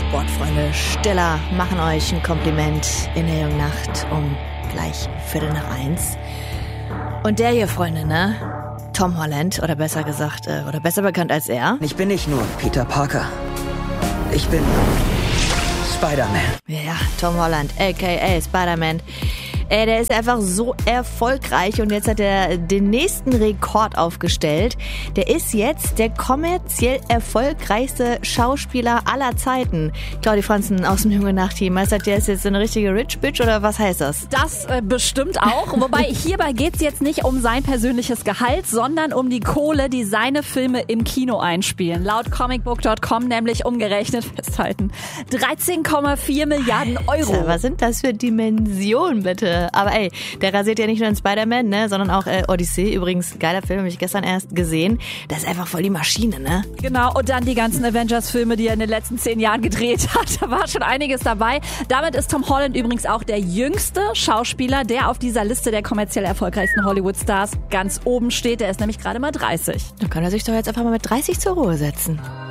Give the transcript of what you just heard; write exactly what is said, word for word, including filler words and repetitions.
Sportfreunde, Steller machen euch ein Kompliment in der jungen Nacht um gleich Viertel nach eins. Und der hier, Freunde, ne? Tom Holland, oder besser gesagt, äh, oder besser bekannt als er. Ich bin nicht nur Peter Parker. Ich bin Spider-Man. Ja, Tom Holland, aka Spider-Man. Ey, der ist einfach so erfolgreich und jetzt hat er den nächsten Rekord aufgestellt. Der ist jetzt der kommerziell erfolgreichste Schauspieler aller Zeiten. Claudia Franzen aus dem Junge Nacht-Team. Heißt das, der ist jetzt so eine richtige Rich Bitch oder was heißt das? Das äh, bestimmt auch. Wobei hierbei geht's jetzt nicht um sein persönliches Gehalt, sondern um die Kohle, die seine Filme im Kino einspielen. Laut comicbook Punkt com nämlich umgerechnet, festhalten, dreizehn Komma vier Milliarden Euro. Alter, was sind das für Dimensionen, bitte? Aber ey, der rasiert ja nicht nur in Spider-Man, ne, sondern auch äh, Odyssey. Übrigens, geiler Film, habe ich gestern erst gesehen. Das ist einfach voll die Maschine, ne? Genau, und dann die ganzen Avengers-Filme, die er in den letzten zehn Jahren gedreht hat. Da war schon einiges dabei. Damit ist Tom Holland übrigens auch der jüngste Schauspieler, der auf dieser Liste der kommerziell erfolgreichsten Hollywood-Stars ganz oben steht. Der ist nämlich gerade mal dreißig. Dann kann er sich doch jetzt einfach mal mit dreißig zur Ruhe setzen.